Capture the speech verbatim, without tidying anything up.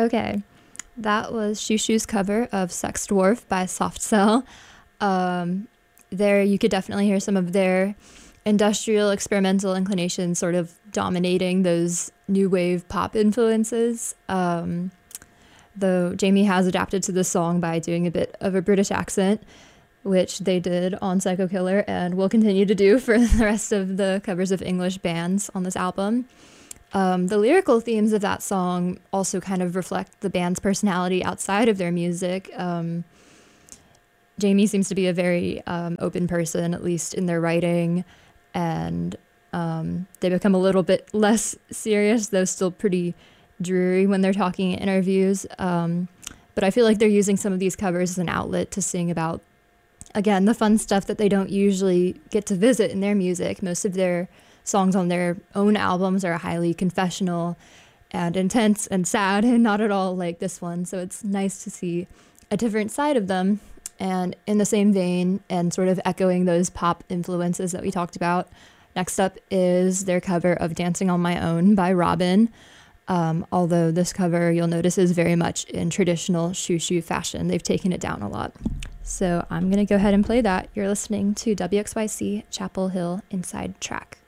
Okay, that was Shoo Shoo's cover of Sex Dwarf by Soft Cell. Um, there, you could definitely hear some of their industrial experimental inclinations sort of dominating those new wave pop influences. Um, though Jamie has adapted to the song by doing a bit of a British accent, which they did on Psycho Killer and will continue to do for the rest of the covers of English bands on this album. Um, the lyrical themes of that song also kind of reflect the band's personality outside of their music. Um, Jamie seems to be a very um, open person, at least in their writing, and um, they become a little bit less serious, though still pretty dreary when they're talking in interviews. Um, but I feel like they're using some of these covers as an outlet to sing about, again, the fun stuff that they don't usually get to visit in their music. Most of their songs on their own albums are highly confessional and intense and sad and not at all like this one. So it's nice to see a different side of them. And in the same vein and sort of echoing those pop influences that we talked about, next up is their cover of Dancing on My Own by Robyn. Um, although this cover, you'll notice, is very much in traditional Shoo Shoo fashion. They've taken it down a lot. So I'm going to go ahead and play that. You're listening to W X Y C Chapel Hill Inside Track.